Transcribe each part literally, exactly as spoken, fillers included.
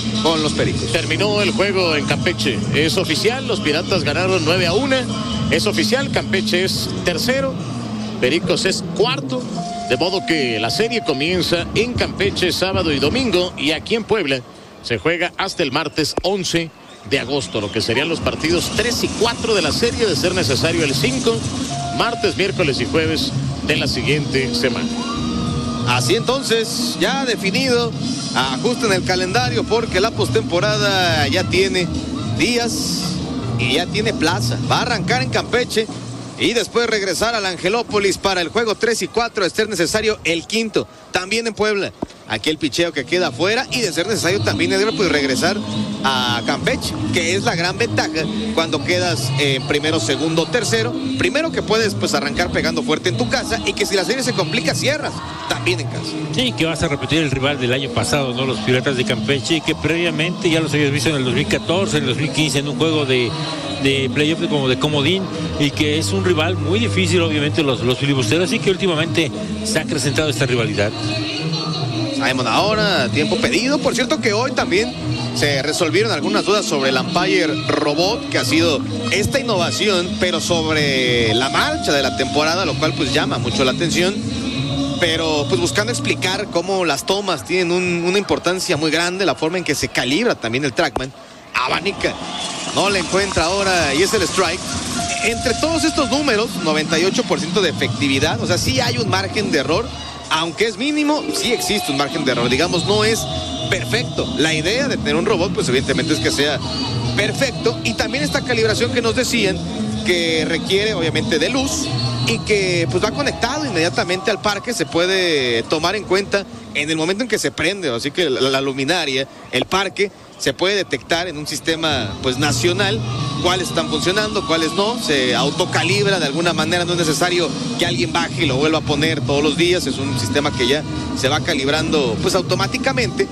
con los Pericos. Terminó el juego en Campeche. Es oficial, los Piratas ganaron nueve a uno. Es oficial, Campeche es tercero, Pericos es cuarto. De modo que la serie comienza en Campeche sábado y domingo, y aquí en Puebla se juega hasta el martes once de agosto, lo que serían los partidos tres y cuatro de la serie, de ser necesario el cinco, martes, miércoles y jueves de la siguiente semana. Así entonces, ya definido, ajusten el calendario porque la postemporada ya tiene días y ya tiene plaza. Va a arrancar en Campeche y después regresar al Angelópolis para el juego tres y cuatro, de ser necesario el quinto, también en Puebla. Aquí el picheo que queda afuera, y de ser necesario también, Edgar, pues regresar a Campeche, que es la gran ventaja cuando quedas en eh, primero, segundo, tercero. Primero, que puedes pues arrancar pegando fuerte en tu casa, y que si la serie se complica, cierras también en casa. Sí, que vas a repetir el rival del año pasado, ¿no? Los Piratas de Campeche, que previamente ya los habías visto en el dos mil catorce, en el dos mil quince, en un juego de, de playoff como de comodín, y que es un rival muy difícil, obviamente, los, los filibusteros, y que últimamente se ha acrecentado esta rivalidad. Sabemos ahora, tiempo pedido. Por cierto que hoy también se resolvieron algunas dudas sobre el umpire robot, que ha sido esta innovación, pero sobre la marcha de la temporada, lo cual pues llama mucho la atención. Pero pues buscando explicar cómo las tomas tienen un, una importancia muy grande, la forma en que se calibra también el TrackMan. Abanica, no le encuentra ahora y es el strike. Entre todos estos números, noventa y ocho por ciento de efectividad, o sea, sí hay un margen de error. Aunque es mínimo, sí existe un margen de error. Digamos, no es perfecto. La idea de tener un robot, pues evidentemente es que sea perfecto. Y también esta calibración que nos decían, que requiere obviamente de luz, y que pues va conectado inmediatamente al parque. Se puede tomar en cuenta en el momento en que se prende. Así que la, la luminaria, el parque, se puede detectar en un sistema pues nacional cuáles están funcionando, cuáles no. Se autocalibra de alguna manera, no es necesario que alguien baje y lo vuelva a poner todos los días. Es un sistema que ya se va calibrando pues automáticamente,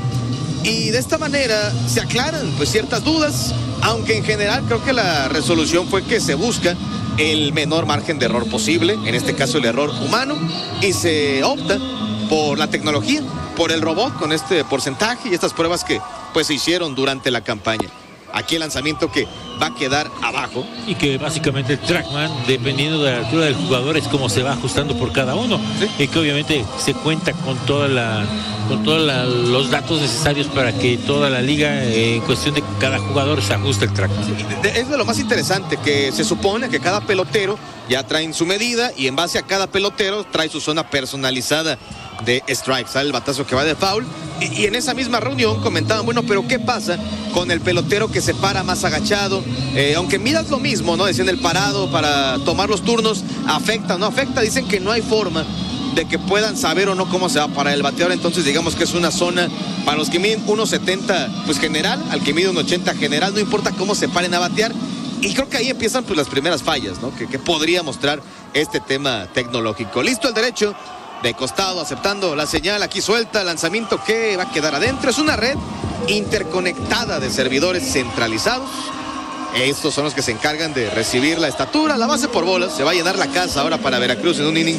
y de esta manera se aclaran pues ciertas dudas, aunque en general creo que la resolución fue que se busca el menor margen de error posible, en este caso el error humano, y se opta por la tecnología, por el robot, con este porcentaje y estas pruebas que pues se hicieron durante la campaña. Aquí el lanzamiento que va a quedar abajo. Y que básicamente el TrackMan, dependiendo de la altura del jugador, es como se va ajustando por cada uno. ¿Sí? Y que obviamente se cuenta con toda la con todos los datos necesarios para que toda la liga, eh, en cuestión de cada jugador, se ajuste el TrackMan. Sí, es de lo más interesante, que se supone que cada pelotero ya traen su medida, y en base a cada pelotero trae su zona personalizada de strike. Sale el batazo que va de foul, y, y en esa misma reunión comentaban, bueno, pero ¿qué pasa con el pelotero que se para más agachado? Eh, aunque midas lo mismo, ¿no? Decían, el parado para tomar los turnos, ¿afecta o no afecta? Dicen que no hay forma de que puedan saber o no cómo se va a parar el bateador. Entonces digamos que es una zona para los que miden uno setenta pues general, al que mide uno ochenta general, no importa cómo se paren a batear. Y creo que ahí empiezan pues las primeras fallas, ¿no? Que, que podría mostrar este tema tecnológico. Listo el derecho, de costado, aceptando la señal, aquí suelta, lanzamiento que va a quedar adentro. Es una red interconectada de servidores centralizados. Estos son los que se encargan de recibir la estatura, la base por bolas. Se va a llenar la casa ahora para Veracruz en un inning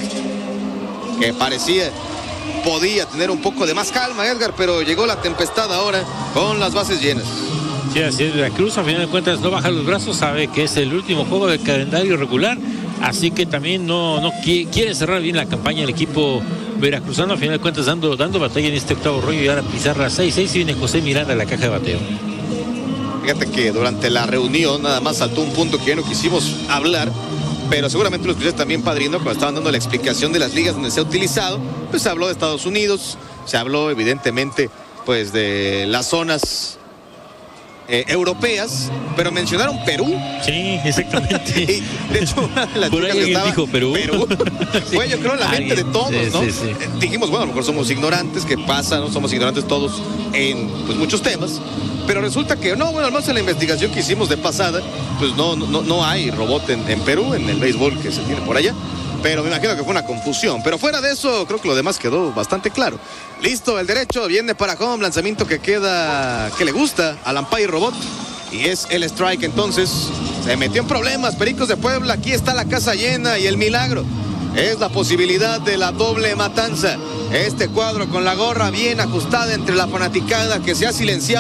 que parecía podía tener un poco de más calma, Edgar, pero llegó la tempestad ahora con las bases llenas. Sí, así es. Veracruz, a final de cuentas, no baja los brazos, sabe que es el último juego del calendario regular, así que también no, no quiere, quiere cerrar bien la campaña el equipo veracruzano, a final de cuentas dando, dando batalla en este octavo rollo, y ahora pizarra seis seis, y viene José Miranda a la caja de bateo. Fíjate que durante la reunión nada más saltó un punto que ya no quisimos hablar, pero seguramente los escuchaste también, padrino, cuando estaban dando la explicación de las ligas donde se ha utilizado. Pues se habló de Estados Unidos, se habló evidentemente pues de las zonas eh, europeas, pero mencionaron Perú. Sí, exactamente. Y de hecho, la por chica ahí que estaba, dijo Perú. Perú. Sí. Fue, yo creo, en la mente de todos, sí, ¿no? Sí, sí. Eh, dijimos, bueno, a lo mejor somos ignorantes, ¿qué pasa? ¿No? Somos ignorantes todos en pues, muchos temas. Pero resulta que, no, bueno, al menos en la investigación que hicimos de pasada, pues no, no, no hay robot en, en Perú, en el béisbol que se tiene por allá. Pero me imagino que fue una confusión. Pero fuera de eso, creo que lo demás quedó bastante claro. Listo, el derecho viene para home, lanzamiento que queda, que le gusta al umpire robot. Y es el strike. Entonces, se metió en problemas Pericos de Puebla. Aquí está la casa llena, y el milagro es la posibilidad de la doble matanza. Este cuadro con la gorra bien ajustada entre la fanaticada que se ha silenciado.